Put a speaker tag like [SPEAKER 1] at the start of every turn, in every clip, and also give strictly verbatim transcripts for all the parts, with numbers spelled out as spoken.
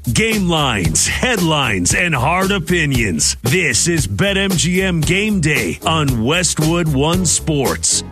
[SPEAKER 1] Game lines, headlines, and hard opinions. This is BetMGM Game Day on Westwood One Sports.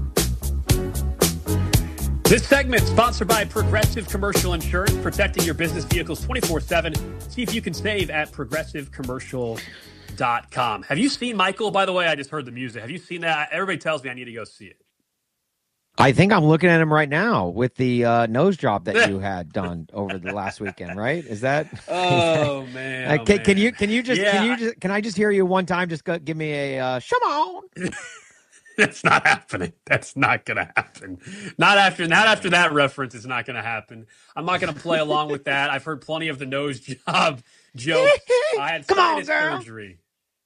[SPEAKER 2] This segment sponsored by Progressive Commercial Insurance, protecting your business vehicles twenty-four seven. See if you can save at progressive commercial dot com. Have you seen Michael, by the way? I just heard the music. Have you seen that? Everybody tells me I need to go see it.
[SPEAKER 3] I think I'm looking at him right now with the uh, nose job that you had done over the last weekend, right? Is that?
[SPEAKER 2] Oh
[SPEAKER 3] is that,
[SPEAKER 2] man!
[SPEAKER 3] uh, can,
[SPEAKER 2] oh, man.
[SPEAKER 3] can you can you just
[SPEAKER 2] yeah.
[SPEAKER 3] can you just can I just hear you one time? Just go, give me a uh, come on.
[SPEAKER 2] That's not happening. That's not going to happen. Not after not after that reference. It's not going to happen. I'm not going to play along with that. I've heard plenty of the nose job jokes. I had
[SPEAKER 3] Come
[SPEAKER 2] sinus
[SPEAKER 3] on, girl.
[SPEAKER 2] surgery.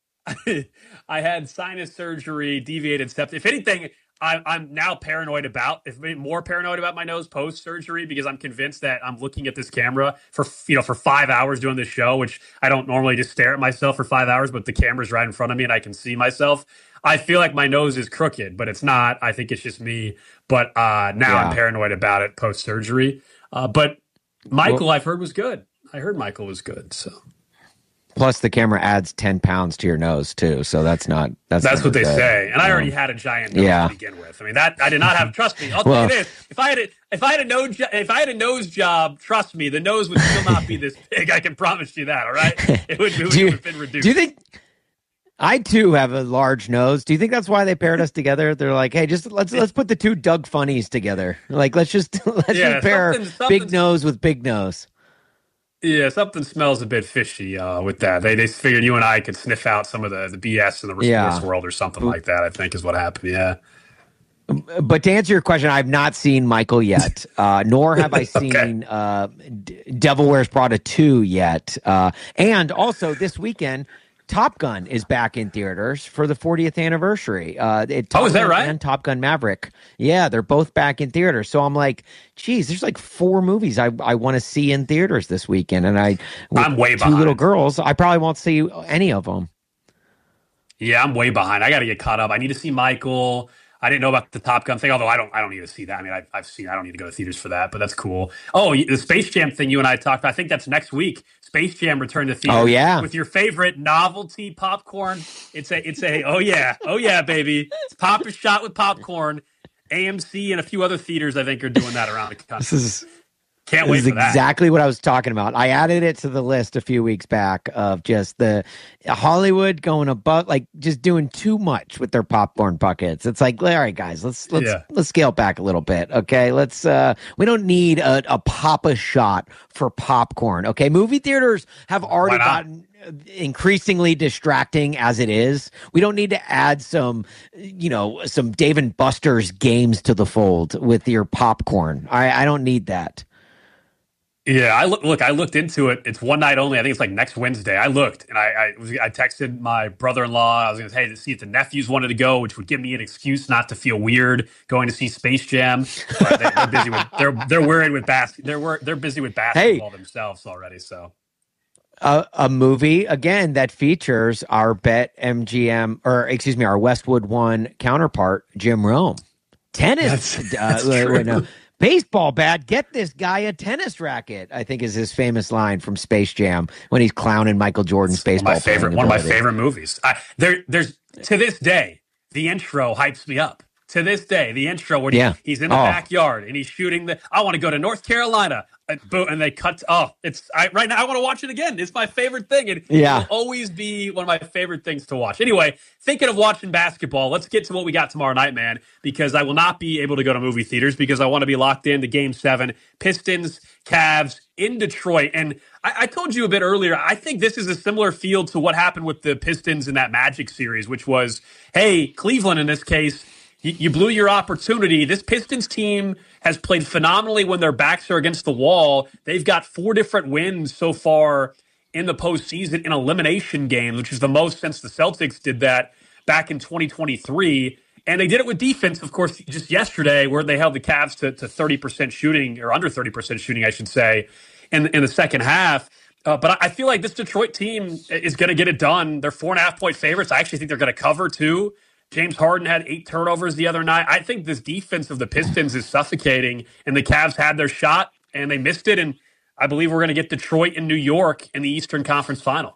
[SPEAKER 2] I had sinus surgery, deviated septum. If anything, I, I'm now paranoid about, if more paranoid about my nose post surgery, because I'm convinced that I'm looking at this camera for you know for five hours doing this show, which I don't normally just stare at myself for five hours, but the camera's right in front of me and I can see myself. I feel like my nose is crooked, but it's not. I think it's just me. But uh, now yeah. I'm paranoid about it post surgery. Uh, but Michael, well, I've heard was good. I heard Michael was good. So.
[SPEAKER 3] Plus, the camera adds ten pounds to your nose too, so that's not that's.
[SPEAKER 2] That's what they
[SPEAKER 3] good.
[SPEAKER 2] say, and I
[SPEAKER 3] um,
[SPEAKER 2] already had a giant nose
[SPEAKER 3] yeah.
[SPEAKER 2] to begin with. I mean, that I did not have. Trust me, I'll
[SPEAKER 3] well,
[SPEAKER 2] tell you this: if I had a, if I had a nose if I had a nose job, trust me, the nose would still not be this big. I can promise you that. All right, it would, it would
[SPEAKER 3] you,
[SPEAKER 2] have been reduced.
[SPEAKER 3] Do you think? I too have a large nose. Do you think that's why they paired us together? They're like, hey, just let's let's put the two Doug Funnies together. Like, let's just let's
[SPEAKER 2] yeah,
[SPEAKER 3] just pair
[SPEAKER 2] something, something,
[SPEAKER 3] big nose with big nose.
[SPEAKER 2] Yeah, something smells a bit fishy uh, with that. They they figured you and I could sniff out some of the, the B S in the sports
[SPEAKER 3] yeah.
[SPEAKER 2] world or something like that, I think is what happened, yeah.
[SPEAKER 3] But to answer your question, I've not seen Michael yet, uh, nor have I seen
[SPEAKER 2] okay.
[SPEAKER 3] uh, D- Devil Wears Prada two yet. Uh, and also this weekend, Top Gun is back in theaters for the fortieth anniversary. Uh, it, Top
[SPEAKER 2] oh, is that
[SPEAKER 3] Gun
[SPEAKER 2] right?
[SPEAKER 3] And Top Gun Maverick. Yeah, they're both back in theaters. So I'm like, geez, there's like four movies I, I want to see in theaters this weekend. And I,
[SPEAKER 2] I'm way
[SPEAKER 3] two
[SPEAKER 2] behind.
[SPEAKER 3] little girls, I probably won't see any of them.
[SPEAKER 2] Yeah, I'm way behind. I got to get caught up. I need to see Michael. I didn't know about the Top Gun thing, although I don't I don't need to see that. I mean, I've, I've seen I don't need to go to theaters for that, but that's cool. Oh, the Space Jam thing you and I talked about, I think that's next week. Space Jam return to theaters.
[SPEAKER 3] Oh, yeah.
[SPEAKER 2] With your favorite novelty popcorn. It's a, it's a, oh, yeah. Oh, yeah, baby. It's pop a shot with popcorn. A M C and a few other theaters, I think, are doing that around the country.
[SPEAKER 3] This is...
[SPEAKER 2] Can't
[SPEAKER 3] this
[SPEAKER 2] wait
[SPEAKER 3] is
[SPEAKER 2] for that.
[SPEAKER 3] Exactly what I was talking about. I added it to the list a few weeks back of just the Hollywood going above, like just doing too much with their popcorn buckets. It's like, all right, guys, let's let's
[SPEAKER 2] yeah.
[SPEAKER 3] let's scale back a little bit, okay? Let's uh, we don't need a, a pop-a shot for popcorn, okay? Movie theaters have already gotten increasingly distracting as it is. We don't need to add some, you know, some Dave and Buster's games to the fold with your popcorn. I, I don't need that.
[SPEAKER 2] Yeah, I look. Look, I looked into it. It's one night only. I think it's like next Wednesday. I looked and I, I was. I texted my brother-in-law. I was going to say, hey, to see if the nephews wanted to go, which would give me an excuse not to feel weird going to see Space Jam. But they, they're busy with. They're they're worried with bas- They're wor- They're busy with basketball hey. themselves already. So.
[SPEAKER 3] A, a movie again that features our BetMGM or excuse me, our Westwood One counterpart, Jim Rome. Tennis.
[SPEAKER 2] That's, that's
[SPEAKER 3] uh,
[SPEAKER 2] true.
[SPEAKER 3] Wait, no. Baseball bat, get this guy a tennis racket, I think is his famous line from Space Jam when he's clowning Michael Jordan's it's baseball.
[SPEAKER 2] One of my favorite, one of my favorite movies. I, there, there's to this day, the intro hypes me up. To this day, the intro where
[SPEAKER 3] yeah.
[SPEAKER 2] he, he's in the oh. backyard and he's shooting the. I want to go to North Carolina. And boom, and they cut. Oh, it's I, right now. I want to watch it again. It's my favorite thing. It,
[SPEAKER 3] yeah.
[SPEAKER 2] it will always be one of my favorite things to watch. Anyway, thinking of watching basketball, let's get to what we got tomorrow night, man. Because I will not be able to go to movie theaters because I want to be locked into Game Seven, Pistons, Cavs in Detroit. And I, I told you a bit earlier. I think this is a similar feel to what happened with the Pistons in that Magic series, which was, hey, Cleveland in this case. You blew your opportunity. This Pistons team has played phenomenally when their backs are against the wall. They've got four different wins so far in the postseason in elimination games, which is the most since the Celtics did that back in twenty twenty-three. And they did it with defense, of course, just yesterday, where they held the Cavs to, to thirty percent shooting, or under thirty percent shooting, I should say, in, in the second half. Uh, but I feel like this Detroit team is going to get it done. They're four and a half point favorites. I actually think they're going to cover, too. James Harden had eight turnovers the other night. I think this defense of the Pistons is suffocating, and the Cavs had their shot, and they missed it. And I believe we're going to get Detroit and New York in the Eastern Conference Final.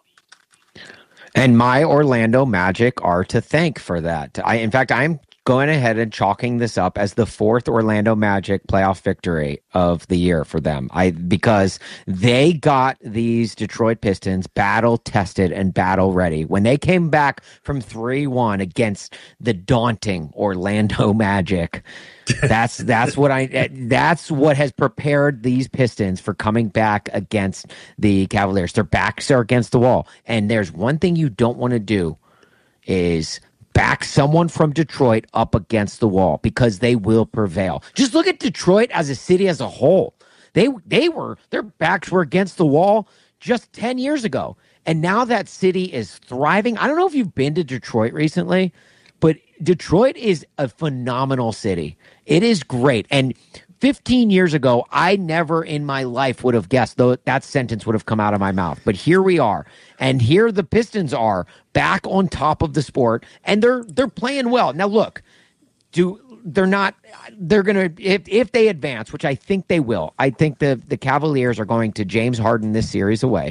[SPEAKER 3] And my Orlando Magic are to thank for that. I, in fact, I'm going ahead and chalking this up as the fourth Orlando Magic playoff victory of the year for them. I because they got these Detroit Pistons battle tested and battle ready when they came back from three one against the daunting Orlando Magic. That's that's what I that's what has prepared these Pistons for coming back against the Cavaliers. Their backs are against the wall, and there's one thing you don't want to do is back someone from Detroit up against the wall because they will prevail. Just look at Detroit as a city as a whole. They they were their backs were against the wall just ten years ago, and now that city is thriving. I don't know if you've been to Detroit recently, but Detroit is a phenomenal city. It is great. And fifteen years ago, I never in my life would have guessed though that sentence would have come out of my mouth. But here we are. And here the Pistons are back on top of the sport, and they're they're playing well. Now look, do they're not they're going to if if they advance, which I think they will. I think the the Cavaliers are going to James Harden this series away.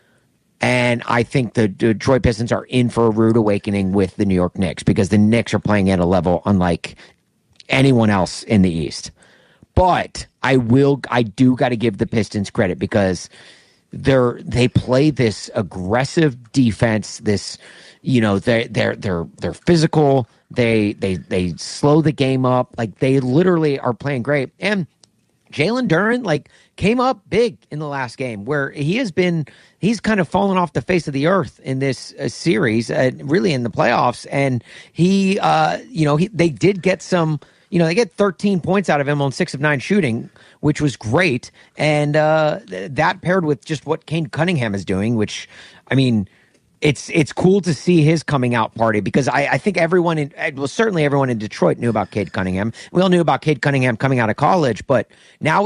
[SPEAKER 3] And I think the Detroit Pistons are in for a rude awakening with the New York Knicks because the Knicks are playing at a level unlike anyone else in the East. But I will, I do got to give the Pistons credit because they're they play this aggressive defense. This, you know, they they're they're they're physical. They they they slow the game up. Like they literally are playing great. And Jalen Duren like came up big in the last game where he has been. He's kind of fallen off the face of the earth in this uh, series, uh, really in the playoffs. And he, uh, you know, he, they did get some, you know, they get thirteen points out of him on six of nine shooting, which was great. And uh, th- that paired with just what Cade Cunningham is doing, which, I mean, it's it's cool to see his coming out party because I, I think everyone in, well, certainly everyone in Detroit knew about Cade Cunningham. We all knew about Cade Cunningham coming out of college, but now